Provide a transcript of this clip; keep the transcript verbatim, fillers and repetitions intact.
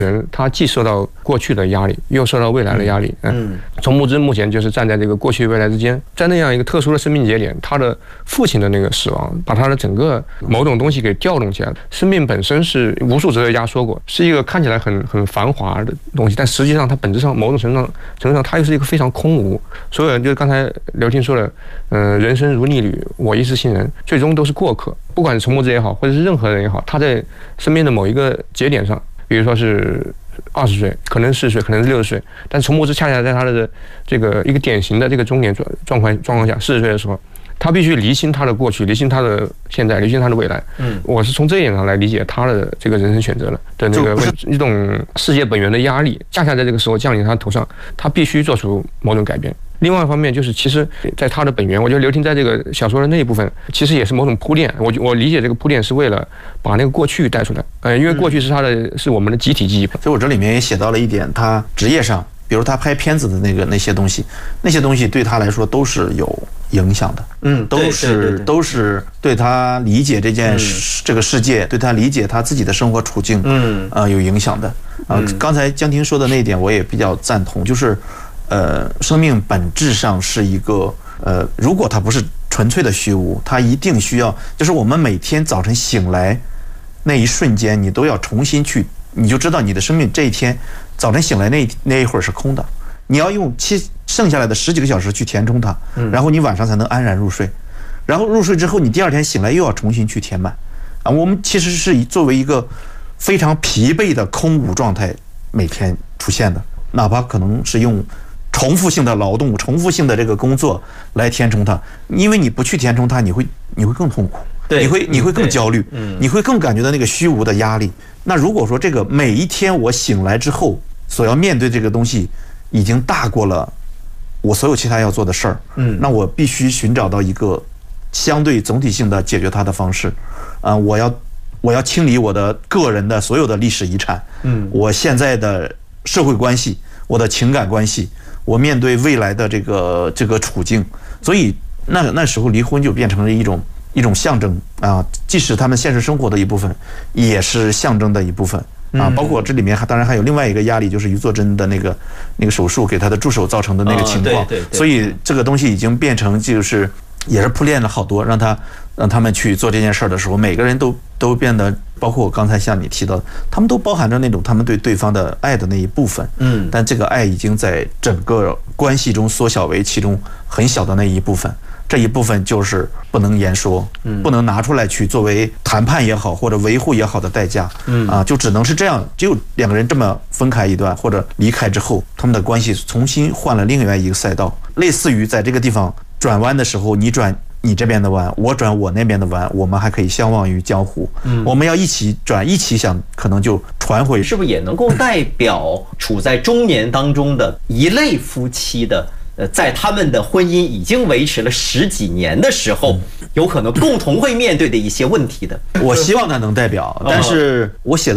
人他既受到过去的压力，又受到未来的压力。嗯，丛木之目前就是站在这个过去未来之间，在那样一个特殊的生命节点，他的父亲的那个死亡，把他的整个某种东西给调动起来了。生命本身是无数哲学家说过，是一个看起来很很繁华的东西，但实际上它本质上某种程度上程度上它又是一个非常空无。所有人就是刚才刘婷说的，嗯、呃，人生如逆旅，我亦是新人，最终都是过客。不管是丛木之也好，或者是任何人也好，他在身边的某一个节点上。比如说是二十岁，可能四十岁，可能是六十岁，但是丛木之恰恰在他的这个一个典型的这个中年状况状况下，四十岁的时候，他必须离心他的过去，离心他的现在，离心他的未来。嗯，我是从这一点上来理解他的这个人生选择了的那个一种世界本源的压力，恰恰在这个时候降临他头上，他必须做出某种改变。另外一方面就是，其实在他的本源，我觉得刘婷在这个小说的那一部分，其实也是某种铺垫。我我理解这个铺垫是为了把那个过去带出来，呃，因为过去是他的，是我们的集体记忆。 所以我这里面也写到了一点，他职业上，比如他拍片子的那个那些东西，那些东西对他来说都是有影响的，嗯，都是都是对他理解这件事、嗯、这个世界，对他理解他自己的生活处境，嗯，呃，有影响的。啊、呃，刚才江婷说的那一点，我也比较赞同，就是。呃，生命本质上是一个呃，如果它不是纯粹的虚无，它一定需要，就是我们每天早晨醒来那一瞬间，你都要重新去，你就知道你的生命这一天早晨醒来那那一会儿是空的，你要用七剩下来的十几个小时去填充它，然后你晚上才能安然入睡，然后入睡之后，你第二天醒来又要重新去填满，啊，我们其实是作为一个非常疲惫的空无状态每天出现的，哪怕可能是用。重复性的劳动，重复性的这个工作来填充它，因为你不去填充它，你会你会更痛苦，你会你会更焦虑，你会更感觉到那个虚无的压力。那如果说这个每一天我醒来之后所要面对这个东西，已经大过了我所有其他要做的事儿，嗯，那我必须寻找到一个相对总体性的解决它的方式，啊、呃，我要我要清理我的个人的所有的历史遗产，嗯，我现在的社会关系，我的情感关系。我面对未来的这个这个处境，所以那那时候离婚就变成了一种一种象征啊，既是他们现实生活的一部分，也是象征的一部分啊。包括这里面还当然还有另外一个压力，就是于作珍的那个那个手术给他的助手造成的那个情况，所以这个东西已经变成就是也是铺垫了好多，让他让他们去做这件事的时候，每个人都都变得。包括我刚才像你提到的，他们都包含着那种他们对对方的爱的那一部分，嗯，但这个爱已经在整个关系中缩小为其中很小的那一部分，这一部分就是不能言说，嗯，不能拿出来去作为谈判也好或者维护也好的代价，嗯啊，就只能是这样，只有两个人这么分开一段或者离开之后，他们的关系重新换了另外一个赛道，类似于在这个地方转弯的时候，你转。你这边的弯，我转我那边的弯，我们还可以相忘于江湖。嗯，我们要一起转，一起想，可能就传回。 是不是也能够代表处在中年当中的一类夫妻的？呃，在他们的婚姻已经维持了十几年的时候，有可能共同会面对的一些问题的。 我希望它能代表，但是我写的。